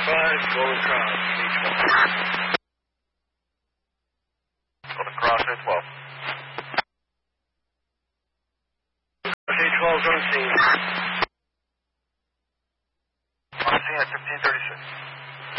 Go across. Go across A12. A12 is on scene. On scene at 1536.